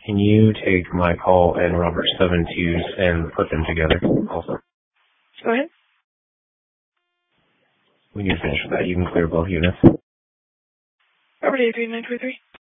Can you take my call and Robert's 7-2s and put them together also? Go ahead. When you're finished with that, you can clear both units. Robert 83923.